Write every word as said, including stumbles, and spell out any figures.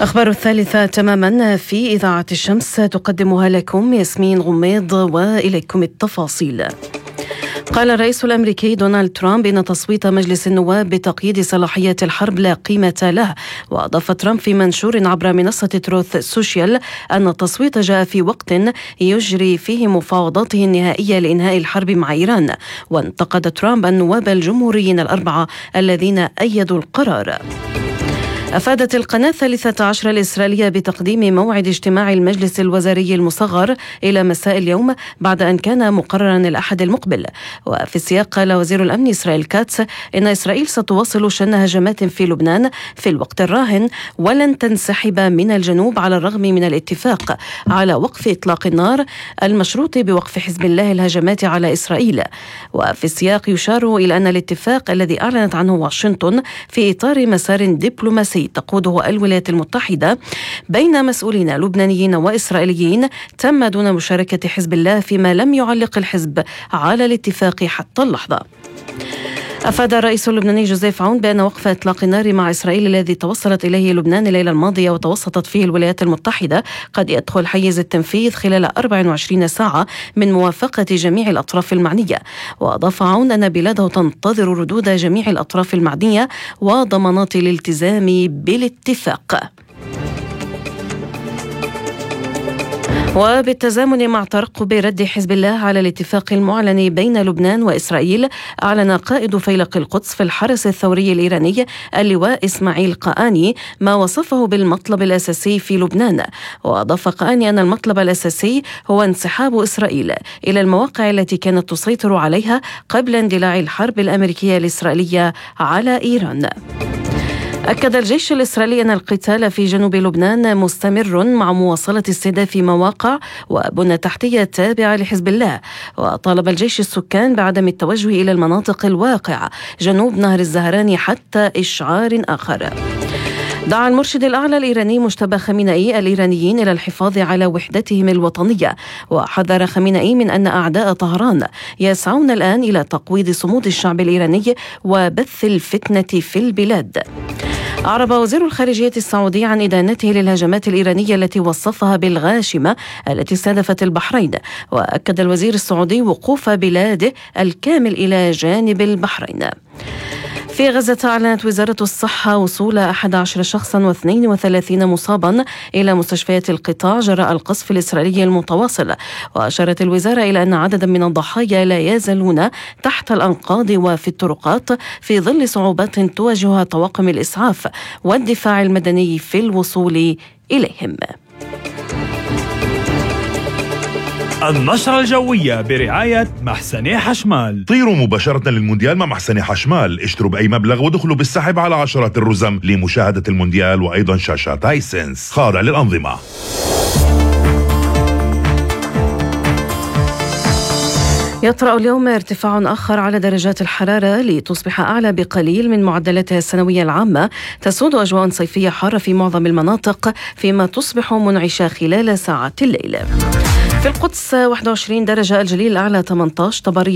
أخبار الثالثة تماما في إذاعة الشمس تقدمها لكم ياسمين غميض، وإليكم التفاصيل. قال الرئيس الأمريكي دونالد ترامب إن تصويت مجلس النواب بتقييد صلاحية الحرب لا قيمة له. وأضاف ترامب في منشور عبر منصة تروث سوشيال أن التصويت جاء في وقت يجري فيه مفاوضاته النهائية لإنهاء الحرب مع إيران. وانتقد ترامب النواب الجمهوريين الأربعة الذين أيدوا القرار. أفادت القناة الثالثة عشر الإسرائيلية بتقديم موعد اجتماع المجلس الوزاري المصغر إلى مساء اليوم بعد أن كان مقررا الأحد المقبل. وفي السياق قال وزير الأمن إسرائيل كاتس إن إسرائيل ستواصل شن هجمات في لبنان في الوقت الراهن ولن تنسحب من الجنوب على الرغم من الاتفاق على وقف إطلاق النار المشروط بوقف حزب الله الهجمات على إسرائيل. وفي السياق يشار إلى أن الاتفاق الذي أعلنت عنه واشنطن في إطار مسار دبلوماسي تقوده الولايات المتحدة بين مسؤولين لبنانيين وإسرائيليين تم دون مشاركة حزب الله، فيما لم يعلق الحزب على الاتفاق حتى اللحظة. أفاد الرئيس اللبناني جوزيف عون بأن وقف إطلاق النار مع إسرائيل الذي توصلت إليه لبنان الليلة الماضية وتوسطت فيه الولايات المتحدة قد يدخل حيز التنفيذ خلال أربع وعشرين ساعة من موافقة جميع الأطراف المعنية. وأضاف عون أن بلاده تنتظر ردود جميع الأطراف المعنية وضمانات الالتزام بالاتفاق. وبالتزامن مع ترقب رد حزب الله على الاتفاق المعلن بين لبنان وإسرائيل، أعلن قائد فيلق القدس في الحرس الثوري الإيراني اللواء إسماعيل قآني ما وصفه بالمطلب الأساسي في لبنان. وأضاف قآني أن المطلب الأساسي هو انسحاب إسرائيل إلى المواقع التي كانت تسيطر عليها قبل اندلاع الحرب الأمريكية الإسرائيلية على إيران. أكد الجيش الإسرائيلي أن القتال في جنوب لبنان مستمر مع مواصلة استهداف مواقع وبنى تحتية تابعة لحزب الله. وطالب الجيش السكان بعدم التوجه إلى المناطق الواقعة جنوب نهر الزهراني حتى إشعار آخر. دعا المرشد الأعلى الإيراني مجتبى خامنئي الإيرانيين إلى الحفاظ على وحدتهم الوطنية. وحذر خامنئي من أن أعداء طهران يسعون الآن إلى تقويض صمود الشعب الإيراني وبث الفتنة في البلاد. أعرب وزير الخارجية السعودي عن إدانته للهجمات الإيرانية التي وصفها بالغاشمة التي استهدفت البحرين. وأكد الوزير السعودي وقوف بلاده الكامل إلى جانب البحرين. في غزة أعلنت وزارة الصحة وصول أحد عشر شخصا واثنين وثلاثين مصابا إلى مستشفيات القطاع جراء القصف الإسرائيلي المتواصل. وأشارت الوزارة إلى أن عددا من الضحايا لا يزالون تحت الأنقاض وفي الطرقات في ظل صعوبات تواجهها طواقم الإسعاف والدفاع المدني في الوصول إليهم. النشرة الجوية برعاية محسني حشمال. طيروا مباشرة للمونديال مع محسني حشمال، اشتروا بأي مبلغ ودخلوا بالسحب على عشرات الرزم لمشاهدة المونديال وأيضا شاشات هايسنس خاضع للأنظمة. يطرأ اليوم ارتفاع آخر على درجات الحرارة لتصبح أعلى بقليل من معدلاتها السنوية العامة. تسود أجواء صيفية حارة في معظم المناطق فيما تصبح منعشة خلال ساعات الليل. في القدس واحد وعشرين درجة، الجليل الأعلى ثمانية عشر، طبرية